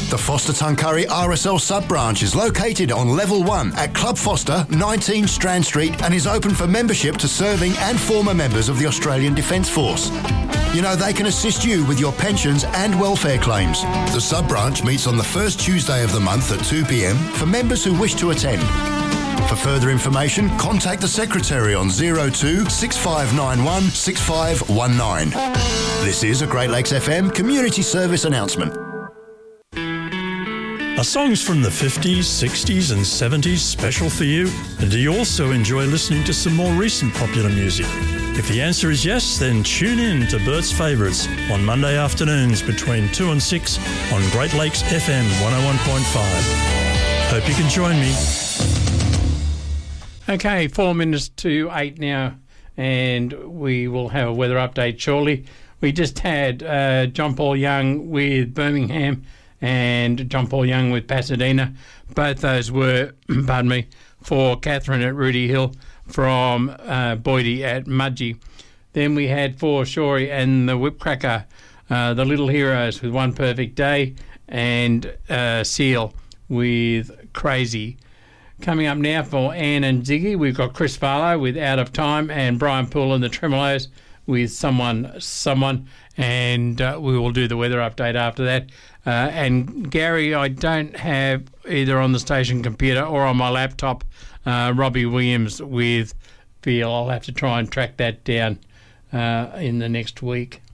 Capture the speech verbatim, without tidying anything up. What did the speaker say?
The Foster Tuncurry R S L sub-branch is located on level one at Club Foster, nineteen Strand Street, and is open for membership to serving and former members of the Australian Defence Force. You know, they can assist you with your pensions and welfare claims. The sub-branch meets on the first Tuesday of the month at two p m for members who wish to attend. For further information, contact the Secretary on zero two six five nine one six five one nine. This is a Great Lakes F M community service announcement. Are songs from the fifties, sixties and seventies special for you? And do you also enjoy listening to some more recent popular music? If the answer is yes, then tune in to Bert's Favourites on Monday afternoons between two and six on Great Lakes F M one oh one point five. Hope you can join me. Okay, four minutes to eight now, and we will have a weather update shortly. We just had uh, John Paul Young with Birmingham and John Paul Young with Pasadena. Both those were, pardon me, for Catherine at Rudy Hill from uh, Boydie at Mudgee. Then we had for Shorey and the Whipcracker, uh, the Little Heroes with One Perfect Day, and uh, Seal with Crazy. Coming up now for Anne and Ziggy, we've got Chris Farlow with Out of Time and Brian Poole and the Tremolos with Someone, Someone, and uh, we will do the weather update after that. Uh, and Gary, I don't have either on the station computer or on my laptop uh, Robbie Williams with Feel. I'll have to try and track that down uh, in the next week.